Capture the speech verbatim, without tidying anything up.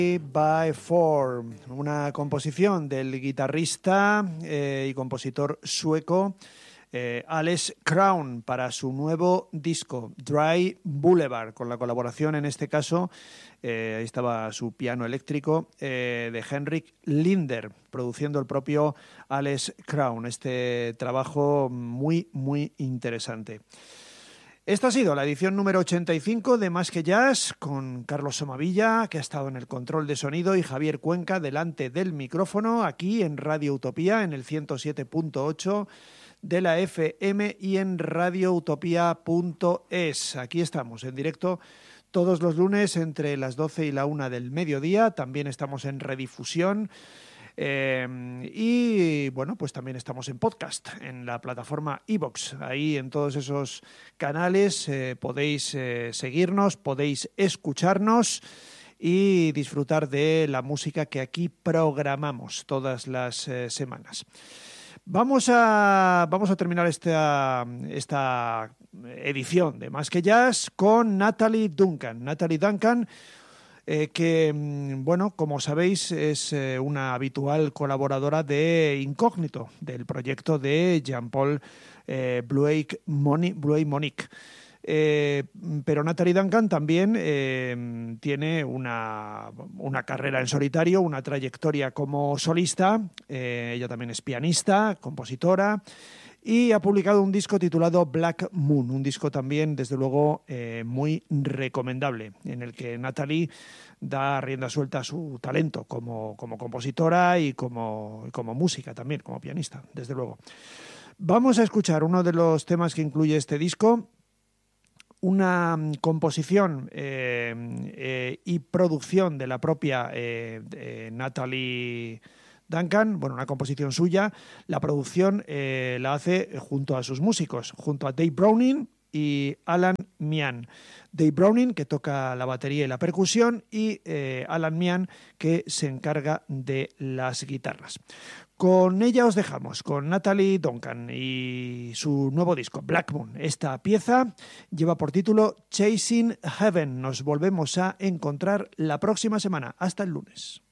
by Four, una composición del guitarrista eh, y compositor sueco eh, Alex Crown para su nuevo disco Dry Boulevard, con la colaboración en este caso, eh, ahí estaba su piano eléctrico, eh, de Henrik Linder, produciendo el propio Alex Crown. Este trabajo muy, muy interesante. Esta ha sido la edición número ochenta y cinco de Más que Jazz, con Carlos Somavilla, que ha estado en el control de sonido, y Javier Cuenca delante del micrófono, aquí en Radio Utopía, en el ciento siete punto ocho de la F M y en radio utopía punto es. Aquí estamos en directo todos los lunes entre las doce y la una del mediodía. También estamos en redifusión. Eh, y bueno, pues también estamos en podcast, en la plataforma iVoox. Ahí en todos esos canales eh, podéis eh, seguirnos, podéis escucharnos y disfrutar de la música que aquí programamos todas las eh, semanas. Vamos a, vamos a terminar esta, esta edición de Más que Jazz con Natalie Duncan. Natalie Duncan, Eh, que, bueno, como sabéis, es eh, una habitual colaboradora de Incógnito, del proyecto de Jean-Paul eh, Bluey-Monic. Eh, pero Natalie Duncan también eh, tiene una, una carrera en solitario, una trayectoria como solista. Eh, ella también es pianista, compositora, y ha publicado un disco titulado Black Moon, un disco también, desde luego, eh, muy recomendable, en el que Natalie da rienda suelta a su talento como, como compositora y como, como música también, como pianista, desde luego. Vamos a escuchar uno de los temas que incluye este disco, una composición eh, eh, y producción de la propia eh, de Natalie Duncan, bueno, una composición suya. La producción eh, la hace junto a sus músicos, junto a Dave Browning y Alan Mian. Dave Browning, que toca la batería y la percusión, y eh, Alan Mian, que se encarga de las guitarras. Con ella os dejamos, con Natalie Duncan y su nuevo disco, Black Moon. Esta pieza lleva por título Chasing Heaven. Nos volvemos a encontrar la próxima semana. Hasta el lunes.